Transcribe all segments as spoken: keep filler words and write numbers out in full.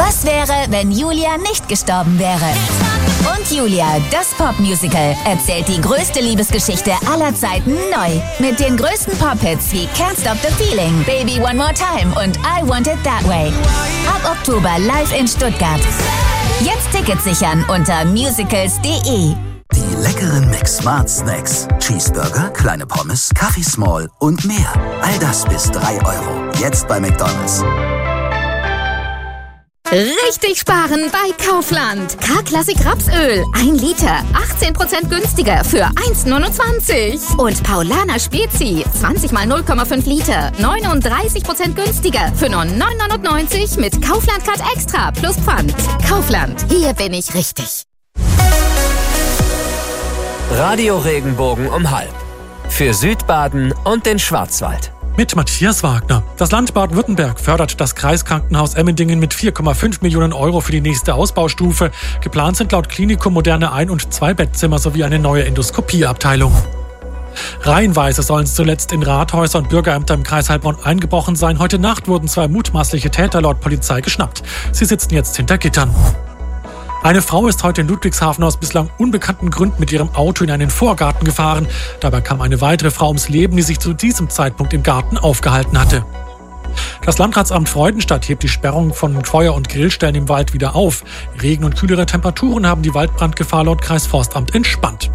Was wäre, wenn Julia nicht gestorben wäre? Und Julia, das Popmusical, erzählt die größte Liebesgeschichte aller Zeiten neu. Mit den größten Pop-Hits wie Can't Stop the Feeling, Baby One More Time und I Want It That Way. Ab Oktober live in Stuttgart. Jetzt Tickets sichern unter musicals punkt de. Die leckeren McSmart Snacks. Cheeseburger, kleine Pommes, Kaffee Small und mehr. All das bis drei Euro. Jetzt bei McDonald's. Richtig sparen bei Kaufland. K-Klassik Rapsöl. ein Liter. achtzehn Prozent günstiger für eins neunundzwanzig. Und Paulaner Spezi. zwanzig mal null Komma fünf Liter. neununddreißig Prozent günstiger für nur neun neunundneunzig mit Kaufland Card Extra plus Pfand. Kaufland. Hier bin ich richtig. Radio Regenbogen um halb. Für Südbaden und den Schwarzwald. Mit Matthias Wagner. Das Land Baden-Württemberg fördert das Kreiskrankenhaus Emmendingen mit vier Komma fünf Millionen Euro für die nächste Ausbaustufe. Geplant sind laut Klinikum moderne Ein- und Zwei-Bettzimmer sowie eine neue Endoskopieabteilung. Reihenweise sollen es zuletzt in Rathäuser und Bürgerämter im Kreis Heilbronn eingebrochen sein. Heute Nacht wurden zwei mutmaßliche Täter laut Polizei geschnappt. Sie sitzen jetzt hinter Gittern. Eine Frau ist heute in Ludwigshafen aus bislang unbekannten Gründen mit ihrem Auto in einen Vorgarten gefahren. Dabei kam eine weitere Frau ums Leben, die sich zu diesem Zeitpunkt im Garten aufgehalten hatte. Das Landratsamt Freudenstadt hebt die Sperrung von Feuer- und Grillstellen im Wald wieder auf. Regen und kühlere Temperaturen haben die Waldbrandgefahr laut Kreisforstamt entspannt.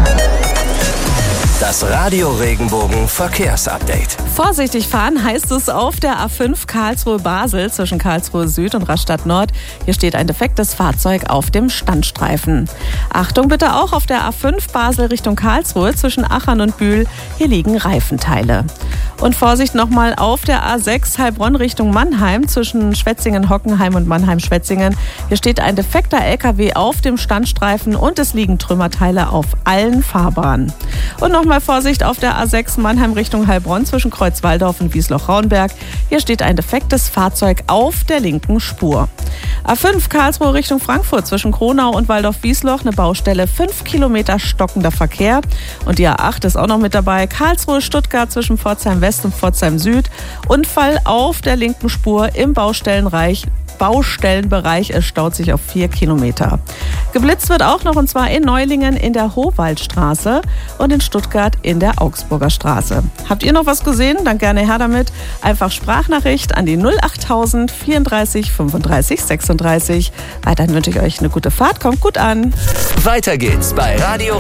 Das Radio Regenbogen Verkehrsupdate. Vorsichtig fahren heißt es auf der A fünf Karlsruhe-Basel zwischen Karlsruhe Süd und Rastatt Nord. Hier steht ein defektes Fahrzeug auf dem Standstreifen. Achtung bitte auch auf der A fünf Basel Richtung Karlsruhe zwischen Achern und Bühl. Hier liegen Reifenteile. Und Vorsicht nochmal auf der A sechs Heilbronn Richtung Mannheim zwischen Schwetzingen-Hockenheim und Mannheim-Schwetzingen. Hier steht ein defekter L K W auf dem Standstreifen und es liegen Trümmerteile auf allen Fahrbahnen. Und nochmal Vorsicht auf der A sechs Mannheim Richtung Heilbronn zwischen Kreuzwaldorf und Wiesloch-Rauenberg. Hier steht ein defektes Fahrzeug auf der linken Spur. A fünf Karlsruhe Richtung Frankfurt zwischen Kronau und Waldorf-Wiesloch. Eine Baustelle, fünf Kilometer stockender Verkehr. Und die A acht ist auch noch mit dabei. Karlsruhe-Stuttgart zwischen Pforzheim West und Pforzheim Süd. Unfall auf der linken Spur im Baustellenbereich. Baustellenbereich, es staut sich auf vier Kilometer. Geblitzt wird auch noch, und zwar in Neulingen in der Howaldstraße und in Stuttgart in der Augsburger Straße. Habt ihr noch was gesehen? Dann gerne her damit. Einfach Sprachnachricht an die null achttausend vierunddreißig fünfunddreißig sechsunddreißig. Weiterhin wünsche ich euch eine gute Fahrt. Kommt gut an. Weiter geht's bei Radio